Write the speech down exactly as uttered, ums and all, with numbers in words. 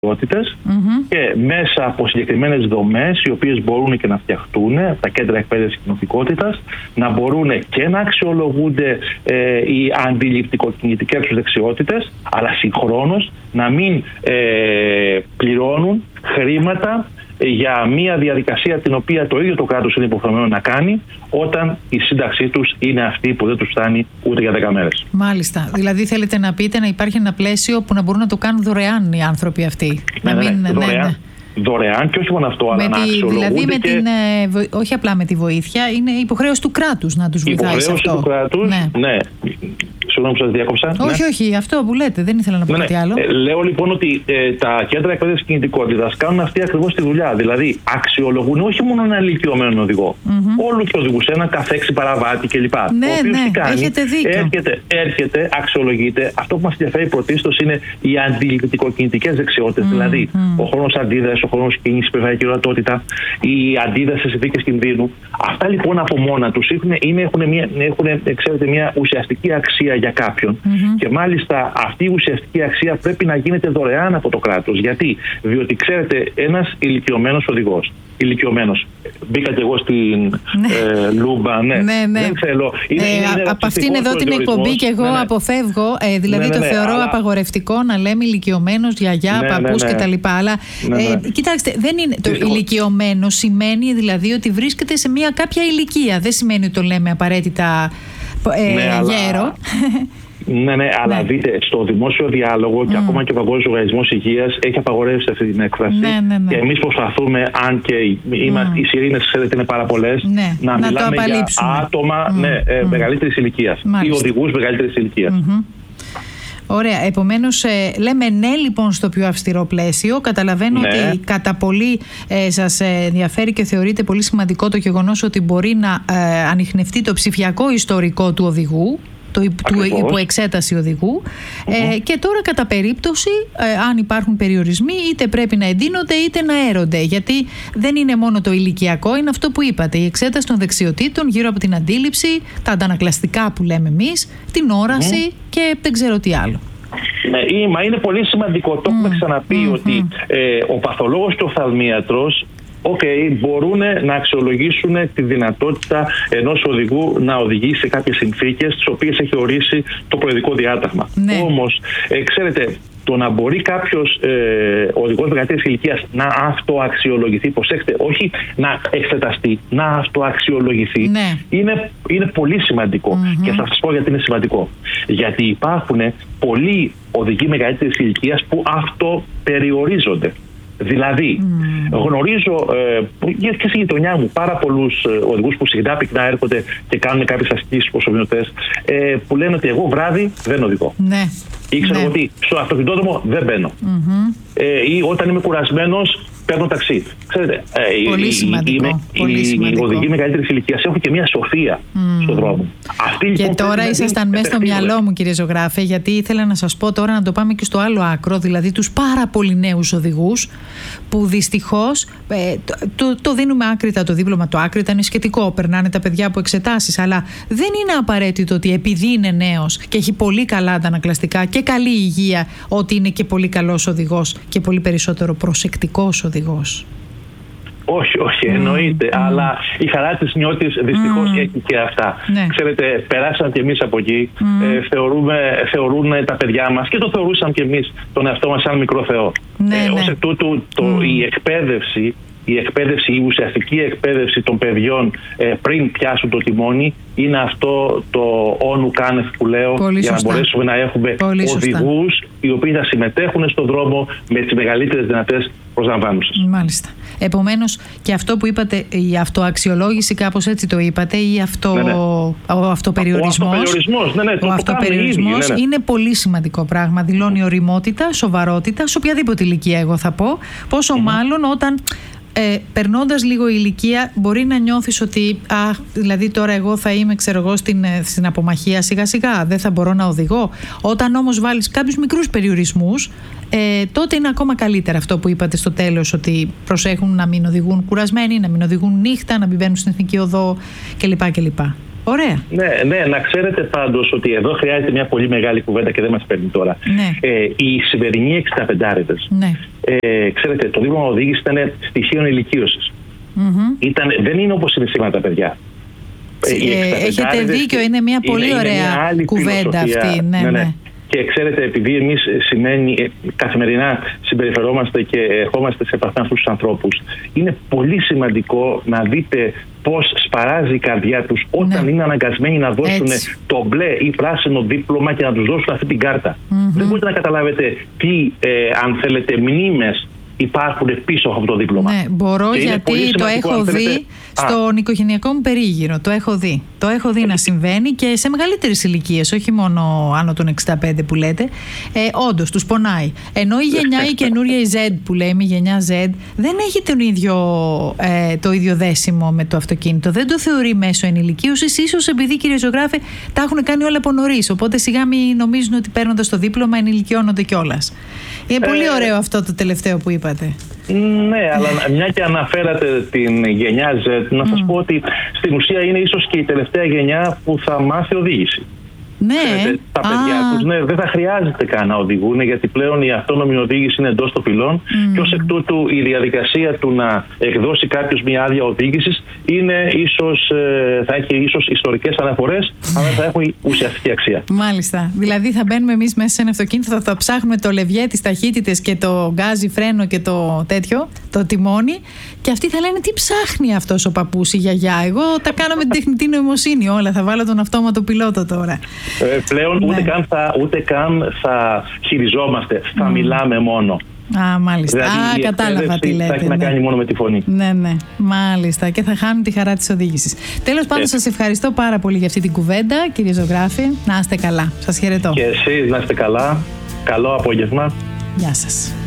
mm-hmm. και μέσα από συγκεκριμένες δομές, οι οποίες μπορούν και να φτιαχτούν, τα κέντρα εκπαίδευσης κινητικότητας, να μπορούν και να αξιολογούνται ε, οι αντιληπτικοκινητικές τους δεξιότητες, αλλά συγχρόνως να μην ε, πληρώνουν χρήματα για μια διαδικασία την οποία το ίδιο το κράτος είναι υποχρεωμένο να κάνει, όταν η σύνταξή τους είναι αυτή που δεν τους φτάνει ούτε για δέκα μέρες. Μάλιστα. Δηλαδή θέλετε να πείτε να υπάρχει ένα πλαίσιο που να μπορούν να το κάνουν δωρεάν οι άνθρωποι αυτοί. Ναι, να μην, ναι, δωρεάν. Ναι, ναι. Δωρεάν και όχι μόνο αυτό, με αλλά τη, να αξιολογούνται. Δηλαδή με και... την, ε, όχι απλά με τη βοήθεια, είναι υποχρέωση του κράτους να τους βοηθάει σε αυτό. Υποχρέωση του κράτους, ναι. ναι. Συγγνώμη που σας διάκοψα. Όχι, ναι. όχι, αυτό που λέτε, δεν ήθελα να πω ναι, κάτι άλλο. Ε, λέω λοιπόν ότι ε, τα κέντρα εκπαίδευσης κινητικότητας κάνουν αυτή ακριβώς τη δουλειά. Δηλαδή, αξιολογούν όχι μόνο έναν ηλικιωμένο οδηγό, mm-hmm. όλους τους οδηγούς, έναν κάθε έξι παραβάτη κλπ. Ναι, ναι, κάνει, έχετε δίκιο. Έρχεται, έρχεται, αξιολογείται. Αυτό που μας ενδιαφέρει πρωτίστως είναι οι αντιληπτικοκινητικές δεξιότητες. Mm-hmm. Δηλαδή, ο χρόνος αντίδρασης, ο χρόνος κίνησης, η περιφερειακή ορατότητα, η αντίδραση σε συνθήκες κινδύνου. Αυτά λοιπόν από μόνα τους έχουν, είναι, έχουν, μια, έχουν ξέρετε, μια ουσιαστική αξία για κάποιον. Mm-hmm. Και μάλιστα αυτή η ουσιαστική αξία πρέπει να γίνεται δωρεάν από το κράτος. Γιατί? Διότι ξέρετε, ένας ηλικιωμένος οδηγός, ηλικιωμένος, μπήκα και εγώ στην ναι. ε, Λούμπα, ναι, ναι, ναι. δεν θέλω. Είναι, ε, είναι από αυτήν εδώ την εκπομπή και εγώ ναι, ναι. αποφεύγω, ε, δηλαδή ναι, ναι, ναι, το θεωρώ αλλά... απαγορευτικό να λέμε ηλικιωμένος, γιαγιά, ναι, παππούς ναι, ναι. κτλ. Αλλά ναι, ναι. Ε, κοιτάξτε, δεν είναι, το ηλικιωμένο σημαίνει δηλαδή ότι βρίσκεται σε μια κάποια ηλικία. Δεν σημαίνει ότι το λέμε απαραίτητα ε, ναι, γέρο. Αλλά... Ναι, ναι, αλλά ναι. δείτε, στο δημόσιο διάλογο και mm. ακόμα και ο Παγκόσμιος Οργανισμός Υγείας έχει απαγορεύσει αυτή την έκφραση. Ναι, ναι, ναι. Και εμείς προσπαθούμε, αν και είμαστε, mm. οι σιρήνες, ξέρετε, είναι πάρα πολλές, ναι. να, να μιλάμε για άτομα mm. ναι, ε, mm. μεγαλύτερης ηλικίας ή οδηγούς μεγαλύτερης ηλικίας. Mm-hmm. Ωραία. Επομένως, ε, λέμε ναι λοιπόν στο πιο αυστηρό πλαίσιο. Καταλαβαίνω ναι. ότι κατά πολύ ε, σας ενδιαφέρει και θεωρείτε πολύ σημαντικό το γεγονός ότι μπορεί να ε, ανιχνευτεί το ψηφιακό ιστορικό του οδηγού, του υποεξέταση οδηγού. Mm-hmm. Ε, και τώρα κατά περίπτωση, ε, αν υπάρχουν περιορισμοί, είτε πρέπει να εντείνονται είτε να έρονται. Γιατί δεν είναι μόνο το ηλικιακό, είναι αυτό που είπατε. Η εξέταση των δεξιοτήτων γύρω από την αντίληψη, τα αντανακλαστικά που λέμε εμείς, την όραση mm-hmm. και δεν ξέρω τι άλλο. Ναι, μα είναι πολύ σημαντικό. Το έχουμε mm-hmm. ξαναπεί mm-hmm. ότι ε, ο παθολόγος και ο οφθαλμίατρος Okay, μπορούν να αξιολογήσουν τη δυνατότητα ενός οδηγού να οδηγήσει σε κάποιες συνθήκες τις οποίες έχει ορίσει το προεδρικό διάταγμα. Ναι. Όμως, ε, ξέρετε, το να μπορεί κάποιος ε, οδηγός μεγαλύτερης ηλικίας να αυτοαξιολογηθεί, προσέξτε, όχι να εξεταστεί, να αυτοαξιολογηθεί, ναι. είναι, είναι πολύ σημαντικό. Mm-hmm. Και θα σας πω γιατί είναι σημαντικό. Γιατί υπάρχουν πολλοί οδηγοί μεγαλύτερης ηλικίας που αυτοπεριορίζονται. Δηλαδή, mm. γνωρίζω ε, και στη γειτονιά μου πάρα πολλούς ε, οδηγούς που συχνά πυκνά έρχονται και κάνουν κάποιες ασκήσεις προσωπιωτές ε, που λένε ότι εγώ βράδυ δεν οδηγώ. Ναι. Ή ξέρω ναι. ότι στο αυτοκινητόδρομο δεν μπαίνω. Mm-hmm. Ε, ή όταν είμαι κουρασμένος παίρνω ταξί. Ξέρετε, ε, πολύ οι, σημαντικό. Οι, πολύ οι, σημαντικό. οι οδηγοί μεγαλύτερης ηλικίας έχουν και μια σοφία mm. στον δρόμο. Αυτή, και λοιπόν, τώρα ήσασταν μέσα στο μυαλό μου, κύριε Ζωγράφε, γιατί ήθελα να σας πω τώρα να το πάμε και στο άλλο άκρο, δηλαδή τους πάρα πολύ νέους οδηγούς που δυστυχώς ε, το, το, το δίνουμε άκρητα το δίπλωμα, το άκρητα είναι σχετικό, περνάνε τα παιδιά από εξετάσεις, αλλά δεν είναι απαραίτητο ότι επειδή είναι νέος και έχει πολύ καλά αντανακλαστικά και καλή υγεία, ότι είναι και πολύ καλός οδηγός και πολύ περισσότερο προσεκτικός οδηγός. Όχι, όχι, εννοείται. Mm. Αλλά η χαρά της νιώτης δυστυχώς mm. έχει και αυτά. Ναι. Ξέρετε, περάσαν και εμείς από εκεί. Mm. Ε, θεωρούμε, θεωρούν τα παιδιά μας και το θεωρούσαμε και εμείς τον εαυτό μας σαν μικρό Θεό. Ναι, ε, ναι. Ως εκ τούτου, το, mm. η εκπαίδευση, η εκπαίδευση, η ουσιαστική εκπαίδευση των παιδιών ε, πριν πιάσουν το τιμόνι είναι αυτό το όνου κάνευ που λέω. Πολύ για σωστά. Να μπορέσουμε να έχουμε οδηγούς οι οποίοι θα συμμετέχουν στον δρόμο με τις μεγαλύτερες δυνατές προσλαμβάνουσες. Μάλιστα. Επομένως, και αυτό που είπατε, η αυτοαξιολόγηση, κάπως έτσι το είπατε, ή αυτο, ναι, ναι. ο αυτοπεριορισμός. Ο αυτοπεριορισμός, ναι, ναι, το ο αυτοπεριορισμός ίδιοι, ναι, ναι. είναι πολύ σημαντικό πράγμα. Δηλώνει ωριμότητα, σοβαρότητα, σε οποιαδήποτε ηλικία, εγώ θα πω. Πόσο mm-hmm. μάλλον όταν. Ε, περνώντας λίγο ηλικία μπορεί να νιώθεις ότι α, δηλαδή τώρα εγώ θα είμαι ξέρω εγώ στην, στην απομαχία σιγά σιγά, δεν θα μπορώ να οδηγώ. Όταν όμως βάλεις κάποιους μικρούς περιορισμούς, ε, τότε είναι ακόμα καλύτερα αυτό που είπατε στο τέλος, ότι προσέχουν να μην οδηγούν κουρασμένοι, να μην οδηγούν νύχτα, να μην μπαίνουν στην εθνική οδό κλπ. κλπ. Ωραία. Ναι, ναι, να ξέρετε πάντως ότι εδώ χρειάζεται μια πολύ μεγάλη κουβέντα και δεν μας παίρνει τώρα. Ναι. Ε, οι σημερινοί εξήντα πεντάριδες, ναι. ε, ξέρετε, το δίπλωμα οδήγηση ήταν στοιχείο ηλικίωσης. Mm-hmm. Δεν είναι όπως είναι σήμερα τα παιδιά. Ε, έχετε δίκιο, είναι μια πολύ είναι, ωραία είναι κουβέντα αυτή. Ναι, ναι. Ναι. Και ξέρετε, επειδή εμείς σημαίνει, καθημερινά συμπεριφερόμαστε και ερχόμαστε σε επαφή με αυτούς τους ανθρώπους, είναι πολύ σημαντικό να δείτε πώς σπαράζει η καρδιά τους όταν ναι. είναι αναγκασμένοι να δώσουν έτσι. Το μπλε ή πράσινο δίπλωμα και να τους δώσουν αυτή την κάρτα. Mm-hmm. Δεν μπορείτε να καταλάβετε τι, ε, αν θέλετε, μνήμες υπάρχουν πίσω από αυτό το δίπλωμα. Ναι, μπορώ, γιατί το έχω δει στον οικογενειακό μου περίγυρο. Το έχω δει. Το έχω δει να συμβαίνει και σε μεγαλύτερες ηλικίες, όχι μόνο άνω των εξήντα πέντε που λέτε. Ε, όντως, τους πονάει. Ενώ η γενιά, η καινούρια, η Z που λέμε, η γενιά Z, δεν έχει τον ίδιο, ε, το ίδιο δέσιμο με το αυτοκίνητο. Δεν το θεωρεί μέσω ενηλικίωσης, ίσως επειδή, κύριε ζωγράφε, τα έχουν κάνει όλα από νωρίς. Οπότε σιγά μην νομίζουν ότι παίρνοντας το δίπλωμα ενηλικιώνονται κιόλας. Είναι πολύ ωραίο αυτό το τελευταίο που είπατε. Ναι, αλλά μια και αναφέρατε την γενιά Z, να σας mm. πω ότι στην ουσία είναι ίσως και η τελευταία γενιά που θα μάθει οδήγηση. Ναι. Ξέρετε, τα παιδιά ah. τους ναι, δεν θα χρειάζεται καν να οδηγούν, γιατί πλέον η αυτόνομη οδήγηση είναι εντός των πυλών mm. και ως εκ τούτου η διαδικασία του να εκδώσει κάποιος μια άδεια οδήγησης είναι ίσως, θα έχει ίσως ιστορικές αναφορές, αλλά θα έχουν ουσιαστική αξία. Μάλιστα. Δηλαδή θα μπαίνουμε εμείς μέσα σε ένα αυτοκίνητο, θα, θα ψάχνουμε το λευγέ, τις ταχύτητες και το γκάζι φρένο και το τέτοιο, το τιμόνι, και αυτοί θα λένε τι ψάχνει αυτός ο παππούς, η γιαγιά. Εγώ τα κάνω με την τεχνητή νοημοσύνη όλα, θα βάλω τον αυτόματο πιλότο τώρα. Ε, πλέον ναι. ούτε, καν θα, ούτε καν θα χειριζόμαστε, θα mm. μιλάμε μόνο. Α, μάλιστα. Δηλαδή, Α, κατάλαβα τι λέτε. Θα έχει ναι. να κάνει μόνο με τη φωνή. Ναι, ναι. Μάλιστα. Και θα χάνουν τη χαρά της οδήγησης. Τέλος πάντων, σας ευχαριστώ πάρα πολύ για αυτή την κουβέντα, κύριε ζωγράφη. Να είστε καλά. Σας χαιρετώ. Και εσείς να είστε καλά. Καλό απόγευμα. Γεια σας.